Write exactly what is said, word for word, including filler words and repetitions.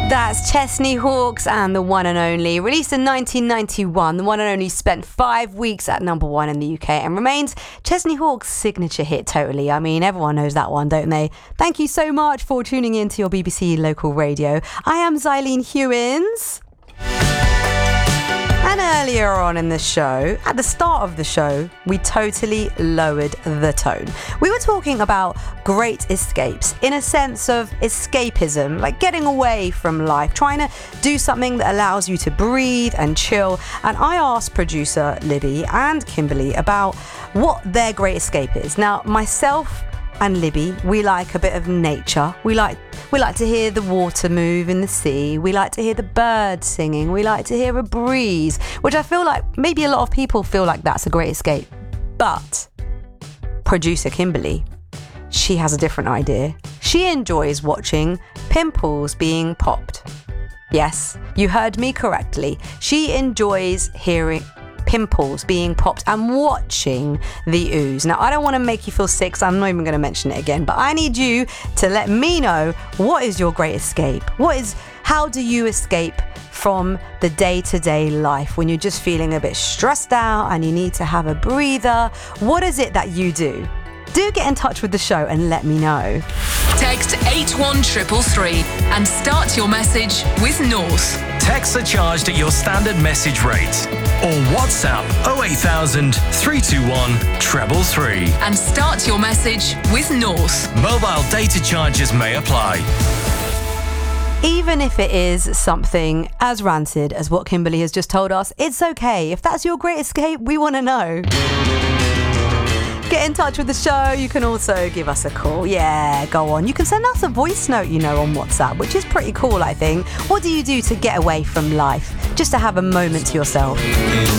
That's Chesney Hawkes and The One and Only. Released in nineteen ninety-one, The One and Only spent five weeks at number one in the U K and remains Chesney Hawkes' signature hit totally. I mean, everyone knows that one, don't they? Thank you so much for tuning in to your B B C local radio. I am Xylene Hewins. And earlier on in the show, at the start of the show, we totally lowered the tone. We were talking about great escapes, in a sense of escapism, like getting away from life, trying to do something that allows you to breathe and chill. And I asked producer Libby and Kimberly about what their great escape is. Now, myself and Libby, we like a bit of nature. We like we like to hear the water move in the sea. We like to hear the birds singing. We like to hear a breeze, which I feel like maybe a lot of people feel like that's a great escape. But producer Kimberly, she has a different idea. She enjoys watching pimples being popped. Yes, you heard me correctly. She enjoys hearing pimples being popped and watching the ooze. Now, I don't want to make you feel sick, so I'm not even going to mention it again, but I need you to let me know, what is your great escape? What is, how do you escape from the day-to-day life when you're just feeling a bit stressed out and you need to have a breather? What is it that you do? Do get in touch with the show and let me know. Text eight one three three three and start your message with North. Texts are charged at your standard message rate. Or WhatsApp oh eight thousand, three two one, three three three. And start your message with North. Mobile data charges may apply. Even if it is something as rancid as what Kimberly has just told us, it's okay. If that's your great escape, we want to know. Get in touch with the show. You can also give us a call. Yeah, go on. You can send us a voice note, you know, on WhatsApp, which is pretty cool, I think. What do you do to get away from life? Just to have a moment to yourself.